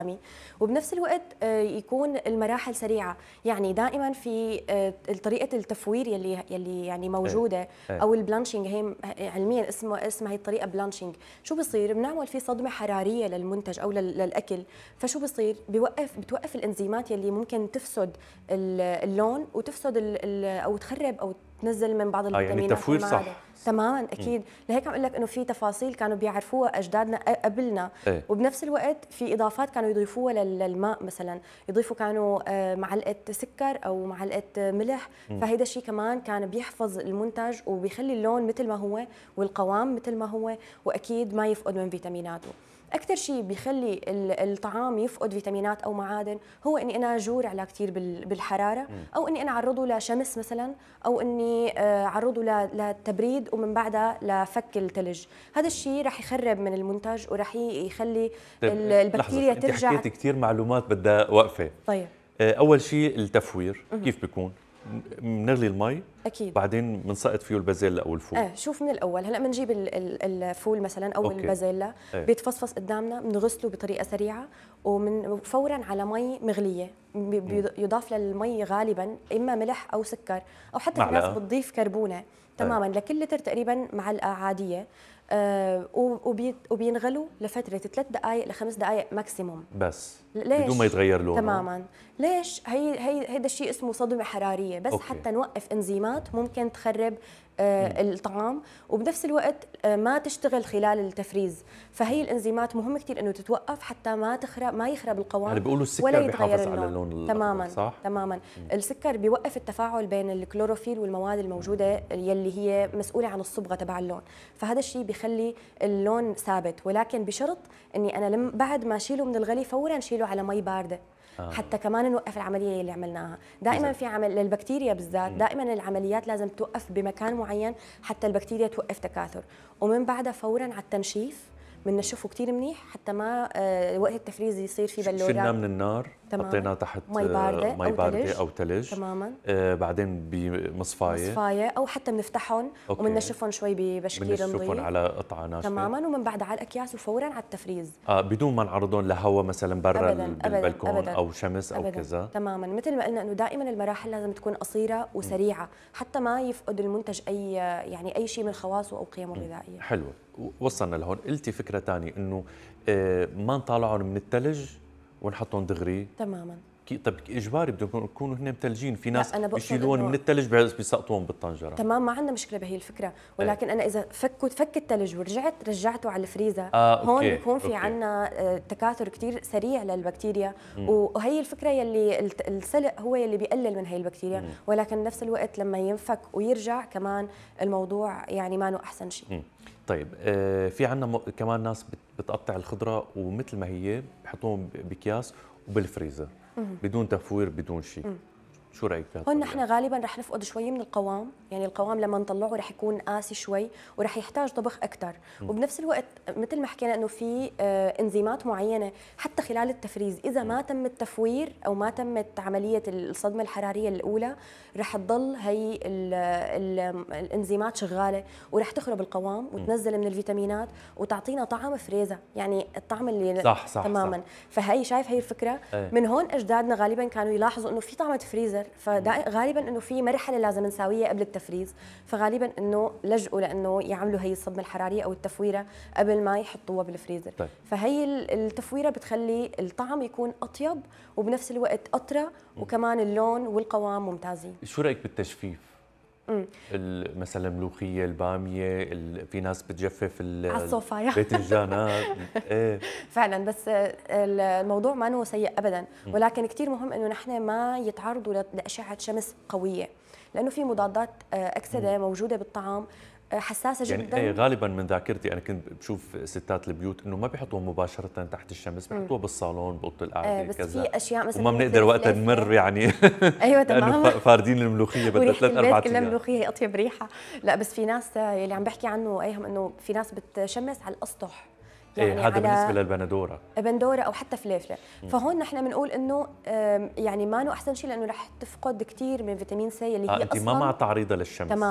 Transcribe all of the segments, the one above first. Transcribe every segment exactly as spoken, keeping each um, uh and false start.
وبنفس الوقت آه، يكون المراحل سريعه، يعني دائما في آه، طريقه التفوير يلي يلي يعني موجوده ايه او البلانشينج، هي علميا اسمه اسمها هي الطريقه بلانشينج. شو بصير؟ بنعمل في صدمه حراريه للمنتج او لل- للاكل، فشو بصير؟ بيوقف بتوقف الانزيمات يلي ممكن تفسد ال- اللون وتفسد ال- ال- او تخرب او تنزل من بعض اه يعني الفيتامينات تفوير والمعادن. صح. تماما مم. اكيد، لهيك عم اقول لك انه في تفاصيل كانوا بيعرفوها اجدادنا قبلنا، ايه وبنفس الوقت في اضافات كانوا يضيفوها لل- للماء، مثلا يضيفوا كانوا آه، معلقه سكر او معلقه ملح، مم. فهيدا الشيء كمان كان بيحفظ المنتج وبيخلي اللون مثل ما هو والقوام مثل ما هو، واكيد ما يفقد من فيتاميناته. اكثر شيء بيخلي ال- الطعام يفقد فيتامينات او معادن هو اني انا اجور على كثير بال- بالحراره، مم. او اني انا اعرضه لشمس مثلا، او اني آه، اعرضه ل- للتبريد ومن بعدها لفك الثلج. هذا الشيء رح يخرب من المنتج ورح ي- يخلي طيب ال- لحظة، البكتيريا انت ترجع. حكيتي كثير معلومات بدها وقفة. طيب آه، اول شيء التفوير مهم. كيف بيكون؟ بنغلي المي اكيد. بعدين بنسقط فيه البازيلا او الفول. اه شوف، من الاول هلا بنجيب ال- ال- الفول مثلا او اوكي. البازيلا، ايه بيتفصفص قدامنا، بنغسله بطريقه سريعه ومن فورا على مي مغليه، بي- مم. بيضاف للمي غالبا اما ملح او سكر، او حتى في ناس معلقة. بتضيف كربونه. ايه تماما، لكل لتر تقريبا معلقه عاديه. آه وبي- وبينغلوا لفتره ثلاث دقائق لخمس دقائق ماكسيموم. بس ليش؟ بدون ما يتغير لونه. تماما. ليش؟ هي هي هيدا الشيء اسمه صدمه حراريه، بس أوكي. حتى نوقف انزيمات ممكن تخرب آه الطعام، وبنفس الوقت آه ما تشتغل خلال التفريز، فهي الانزيمات مهم كثير انه تتوقف حتى ما تخرب ما يخرب القوام، يعني بيقولوا ولا السكر يتغير بيحافظ على اللون. اللون تماما الأخضر، صح؟ تماما. السكر بيوقف التفاعل بين الكلوروفيل والمواد الموجوده يلي هي مسؤوله عن الصبغه تبع اللون، فهذا الشيء بيخلي اللون ثابت، ولكن بشرط اني انا لم بعد ما اشيله من الغلي فورا شيله على مي بارده. آه. حتى كمان نوقف العمليه اللي عملناها. دائما إذا. في عمل للبكتيريا بالذات، دائما العمليات لازم توقف بمكان معين حتى البكتيريا توقف تكاثر، ومن بعدها فورا على التنشيف، بننشفه كثير منيح حتى ما آه، وقت التفريز يصير في شلناه بلورات. من النار، تمام. حطيناه تحت مي باردة مي أو باردة ثلج. أو ثلج. تماما. آه بعدين بمصفاية. مصفايه، او حتى بنفتحهم أوكي. وبننشفهم شوي ببشكير بنشفهم نظيف. على قطعة ناشفة. تماما، ومن بعدها على الاكياس وفورا على التفريز. اه بدون ما نعرضهم لهواء مثلا برا ابدا ابدا بالبلكون ابدا او شمس او ابدا. كذا. تماما، مثل ما قلنا انه دائما المراحل لازم تكون قصيره وسريعه حتى ما يفقد المنتج اي يعني اي شيء من خواصه او قيمه الغذائيه. حلوة. وصلنا لهون. قلتي فكرة ثانية انه آه ما نطالعهم من الثلج ونحطهم دغري. تماما. كي طب اجباري بدهم يكونوا هن متلجين، في ناس أنا بقصد بيشيلوهم إنه- من الثلج بس بيسقطوهم بالطنجرة. تمام، ما عندنا مشكله بهي الفكره، ولكن انا اذا فكوا فك الثلج ورجعت رجعته على الفريزر، آه، هون أوكي. بيكون في أوكي. عندنا تكاثر كثير سريع للبكتيريا، مم. وهي الفكره يلي الت- السلق هو يلي بيقلل من هي البكتيريا، مم. ولكن نفس الوقت لما ينفك ويرجع كمان الموضوع يعني ما له احسن شيء. مم. طيب آه في عندنا م... كمان ناس بت... بتقطع الخضرة ومثل ما هي بحطوهم بأكياس وبالفريزر بدون تفوير بدون شيء. شو رايك بهذا؟ هون نحن غالبا رح نفقد شوي من القوام، يعني القوام لما نطلعه رح يكون قاسي شوي ورح يحتاج طبخ اكثر، وبنفس الوقت مثل ما حكينا انه في آه انزيمات معينه حتى خلال التفريز اذا ما تم التفوير او ما تمت عمليه الصدمه الحراريه الاولى رح تضل هي ال ال الانزيمات شغاله ورح تخرب القوام وتنزل من الفيتامينات وتعطينا طعم فريزه، يعني الطعم اللي صح صح تماما صح. فهي شايف هي الفكره. ايه. من هون اجدادنا غالبا كانوا يلاحظوا انه في طعمه فريزر، فغالبا انه في مرحله لازم نساويها قبل التفريز، فغالبا انه لجؤوا لانه يعملوا هي الصدمه الحراريه او التفويره قبل ما يحطوها بالفريزر. طيب. فهي التفويره بتخلي الطعم يكون اطيب وبنفس الوقت اطرى، وكمان اللون والقوام ممتازين. شو رايك بالتجفيف؟ امم ال- مثلا الملوخيه، الباميه، ال- في ناس بتجفف ال- على الصوفايا. باذنجانات. ايه فعلا، بس الموضوع ما هو سيء ابدا، ولكن كثير مهم انه نحن ما يتعرضوا لاشعه شمس قويه، لانه في مضادات اكسده موجوده بالطعام حساسه يعني جدا. ايه غالبا من ذاكرتي انا كنت بشوف ستات البيوت انه ما بيحطوها مباشره تحت الشمس، بيحطوها بالصالون باوضه القعده آه بس كذا، في اشياء مثلا وما بنقدر وقتها نمر يعني. ايوه لانه تمام. فاردين الملوخيه بدها وريحه ثلاث البيت اربع كلها ايام. ملوخيه، هي اطيب ريحه. لا بس في ناس يلي عم بحكي عنه ايهم انه في ناس بتشمس على الاسطح، يعني ايه هذا على بالنسبه للبندوره بندوره او حتى فليفله. فهون نحن بنقول انه يعني ما انه احسن شيء لانه رح تفقد كثير من فيتامين سي اللي هي آه انت اصلا ما مع تعريضها للشمس. تماما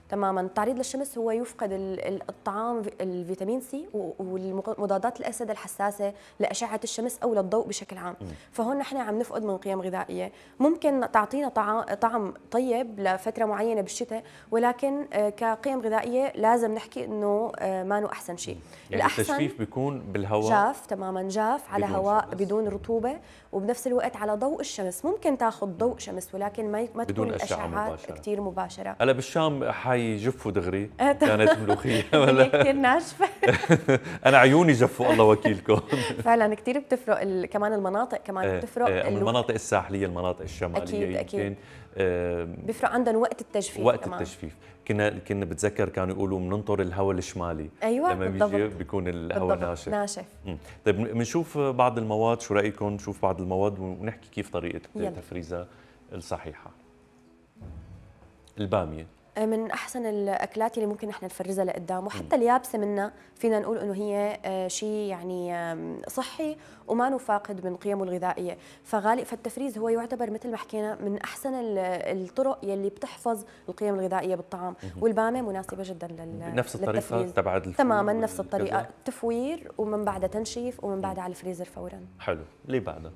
تماما. التعريض للشمس هو يفقد ال- ال- الطعام في- الفيتامين سي و- والمضادات الاسيد الحساسه لاشعه الشمس او للضوء بشكل عام. فهون نحن عم نفقد من قيم غذائيه، ممكن تعطينا طعام طعم طيب لفتره معينه بالشتاء، ولكن آه، كقيم غذائيه لازم نحكي انه آه، ما نو احسن شيء. يعني التجفيف بيكون بالهواء جاف تماما، جاف على بدون هواء شمس. بدون رطوبه، وبنفس الوقت على ضوء الشمس. ممكن تاخذ ضوء شمس ولكن ما ما تكون بدون أشعة الاشعاعات مباشرة. كثير مباشره. هلا بالشام حيجفوا دغري آه، كانت ملوخيه هي ولا كثير ناشفه. انا عيوني جفوا الله وكيلكم. فعلا كثير بتفرق ال... كمان المناطق كمان بتفرق آه، ال- المناطق الساحليه المناطق الشماليه أكيد، أكيد. يمكن آه، بيفرق عندهم وقت التجفيف وقت كمان. التجفيف. كنا كنا بتذكر كانوا يقولوا بننطر الهواء الشمالي. أيوة، لما بيجي بالضبط. بيكون الهواء بالضبط، ناشف. ناشف. مم. طيب بنشوف بعض المواد، شو رايكم نشوف بعض المواد ونحكي كيف طريقه يلا. تفريزها الصحيحه. الباميه من احسن الاكلات اللي ممكن نحن نفرزها لقدام، وحتى اليابسه منها فينا نقول انه هي آه، شيء يعني آم، صحي وما نفاقد من قيمه الغذائيه. فغالي فالتفريز هو يعتبر مثل ما حكينا من احسن ال- الطرق يلي بتحفظ القيم الغذائيه بالطعام. والبامه مناسبه جدا لل نفس الطريقه للتفريز. تبعت الفول تماما نفس والكذا؟ الطريقه، تفوير ومن بعدها تنشيف ومن بعدها على الفريزر فورا. حلو. اللي بعدها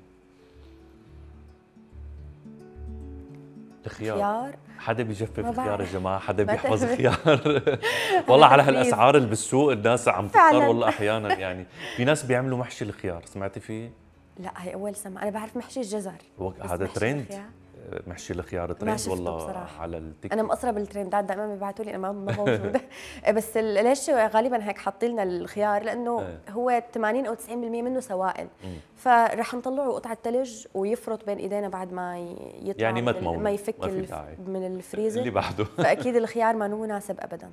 الخيار. خيار حدا بيجفف ما خيار يا بعرف. جماعه، حدا ما بيحفظ تعرف. خيار. والله على تفريز. هالاسعار اللي بالسوق الناس عم تضطر فعلاً. والله احيانا. يعني في ناس بيعملوا محشي الخيار، سمعتي فيه؟ لا هي اول سمع، انا بعرف محشي الجزر. هو بس هذا محشي ترند. الخيار؟ محشي الخيار ما ترند شفته والله بصراحة. على التيك انا توك. مقصره بالترندات، دائما بيبعثوا لي انا ما ما موجوده. بس ال- ليش غالبا هيك حاطين لنا الخيار؟ لانه إيه. هو ثمانين او تسعين بالمئة منه سوائل، فرح نطلعه قطعه ثلج ويفرط بين ايدينا بعد ما ي- يطلع يعني ما من ال- تموت، ما يفك ما في الف- داعي. من اللي الفريزر. بعده فاكيد الخيار ما هو مناسب ابدا.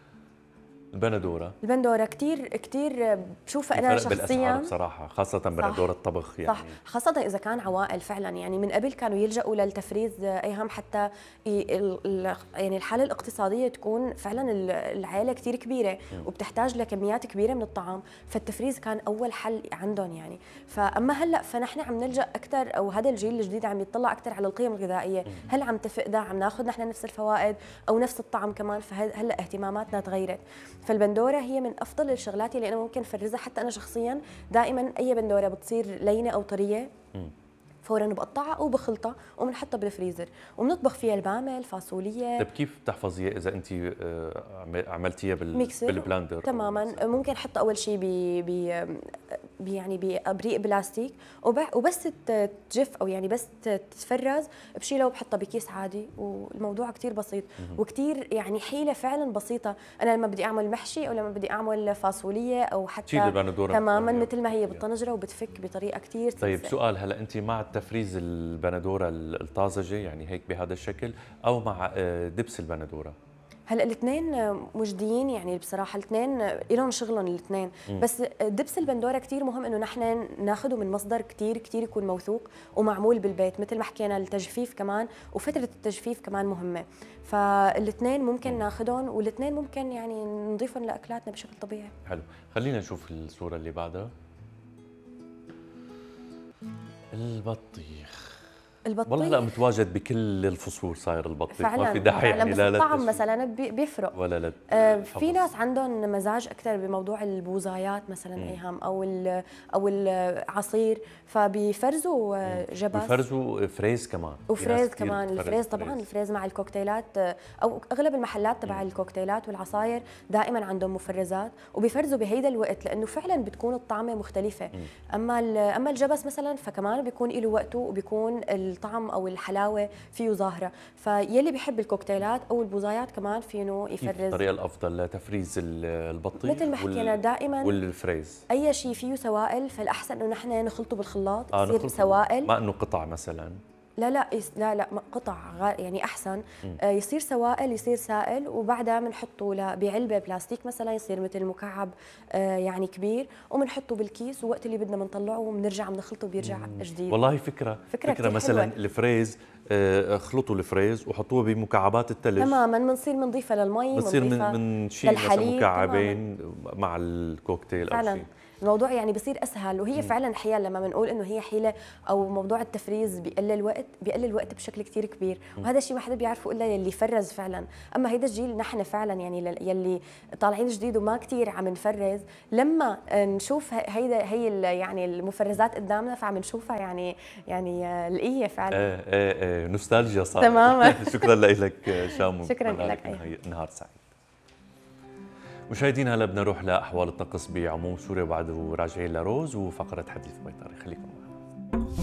البندوره. البندوره كثير كثير بشوفها انا الفرق بالاسعار شخصيا. بصراحه، خاصه بندوره الطبخ يعني. صح، خاصة إذا كان عوائل فعلا. يعني من قبل كانوا يلجأوا للتفريز أيهم حتى ي- ال- ال- يعني الحالة الاقتصادية تكون فعلا ال- العائلة كتير كبيرة وبتحتاج لكميات كبيرة من الطعام، فالتفريز كان أول حل عندهم يعني. فأما هلا فنحن عم نلجأ أكثر، أو هذا الجيل الجديد عم يطلع أكثر على القيم الغذائية. هل عم تفقدها؟ عم ناخذ نحن نفس الفوائد أو نفس الطعم كمان؟ فهلا اهتماماتنا تغيرت. فالبندورة هي من أفضل الشغلات اللي أنا ممكن أفرزها. حتى أنا شخصيا دائما اي بندوره بتصير لينه او طريه فورا بقطعها او بخلطها وبنحطها بالفريزر وبنطبخ فيها البامه، الفاصوليه. طيب كيف بتحفظيها اذا انت آه، عم- عملتيها بال... ميكسر بالبلاندر؟ تماما. ممكن نحط اول شيء ب ب ب- يعني بابريق بلاستيك، وب- وبس ت- تجف او يعني بس ت- تتفرز بشيلها وبحطها بكيس عادي، والموضوع كتير بسيط وكتير يعني حيله فعلا بسيطه. انا لما بدي اعمل محشي او لما بدي اعمل فاصوليه او تشيل حتى البندوره تماما يعني. مثل ما هي بالطنجره وبتفك بطريقه كتير طيب سلسة. سؤال، هلا انت مع تفريز البندوره الطازجه يعني هيك بهذا الشكل، او مع آه، دبس البندوره؟ هلا الاثنين مجديين يعني بصراحه، الاثنين لهم شغلهم الاثنين. بس دبس البندوره كثير مهم انه نحن ناخذه من مصدر كثير كثير يكون موثوق ومعمول بالبيت. مثل ما حكينا التجفيف كمان وفتره التجفيف كمان مهمه. فالاثنين ممكن ناخذهم والاثنين ممكن يعني نضيفهم لاكلاتنا بشكل طبيعي. حلو. خلينا نشوف الصوره اللي بعدها. البطيخ. البطيخ والله هلا متواجد بكل الفصول، صاير البطيخ فعلا ما في داعي يعني بس لا لا الطعم تشوي مثلا بي- بيفرق. ولا لا آه، حفظ. في ناس عندهم مزاج اكثر بموضوع البوزايات مثلا ايهم او ال او العصير، فبيفرزوا آه، جبس بيفرزوا فريز كمان. في ناس وفريز كتير كمان. بتفرز الفريز طبعا الفريز مع الكوكتيلات، آه، او اغلب المحلات تبع الكوكتيلات والعصاير دائما عندهم مفرزات وبيفرزوا بهيدا الوقت لانه فعلا بتكون الطعمه مختلفه. اما ال- اما الجبس مثلا فكمان بيكون له وقته وبيكون الطعم او الحلاوه فيه ظاهره. فيلي بيحب الكوكتيلات او البوزايات كمان فينه كيف يفرز. الطريقه الافضل لتفريز ال- البطيخ؟ مثل ما حكينا دائما والفريز. اي شيء فيه سوائل فالاحسن انه نحن نخلطه بالخلاط اه يصير نخلطه. سوائل. ما انه قطع مثلا. لا لا يس- لا لا ما- قطع غا- يعني احسن. آه يصير سوائل يصير سائل وبعدها بنحطه ل- بعلبه بلاستيك مثلا يصير مثل مكعب آه يعني كبير وبنحطه بالكيس ووقت اللي بدنا بنطلعه وبنرجع بنخلطه بيرجع جديد. والله فكره فكرة كتير مثلا حلوة. الفريز آه، اخلطوا الفريز وحطوه بمكعبات الثلج تماما بنصير بنضيفها للمي بتصير بنضيفها من من شيء مثلا للحليب مكعبين مع الكوكتيل او فعلا. شيء. الموضوع يعني بصير اسهل. وهي فعلا حيل لما بنقول انه هي حيله او موضوع التفريز بيقلل وقت، بيقلل وقت بشكل كثير كبير، وهذا الشيء ما حدا بيعرفه الا يلي فرز فعلا. اما هيدا الجيل نحن فعلا يعني يلي طالعين جديد وما كثير عم نفرز، لما نشوف هيدا هي يعني المفرزات قدامنا فعم نشوفها يعني يعني القيه فعلا. ايه ايه ايه نوستالجيا صار. تماما. شكرا لك شام، شكرا لك. نهار سعيد. مشاهدينا هلا بدنا نروح لاحوال الطقس بعموم سوريا وبعده راجعين لروز وفقره حديث بيطري، خليكم